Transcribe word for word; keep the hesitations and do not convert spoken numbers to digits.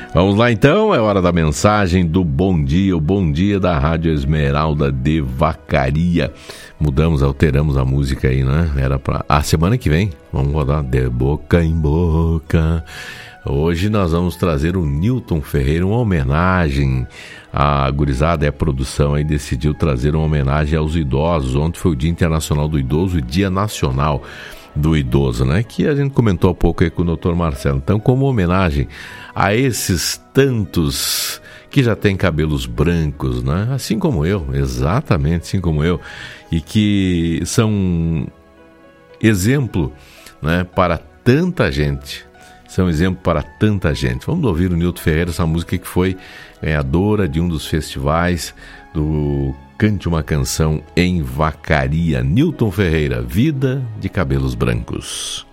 Vamos lá então, é hora da mensagem do bom dia, o bom dia da Rádio Esmeralda de Vacaria. Mudamos, alteramos a música aí, né? Era pra... A semana que vem, vamos rodar de boca em boca. Hoje nós vamos trazer o Newton Ferreira, uma homenagem. A gurizada e a produção aí decidiu trazer uma homenagem aos idosos. Ontem foi o Dia Internacional do Idoso e Dia Nacional do Idoso, né? Que a gente comentou há pouco aí com o doutor Marcelo. Então, como homenagem a esses tantos que já têm cabelos brancos, né? Assim como eu, exatamente assim como eu, e que são exemplo, né, para tanta gente. São exemplo para tanta gente. Vamos ouvir o Newton Ferreira, essa música que foi ganhadora de um dos festivais do Cante uma Canção em Vacaria. Newton Ferreira, Vida de Cabelos Brancos.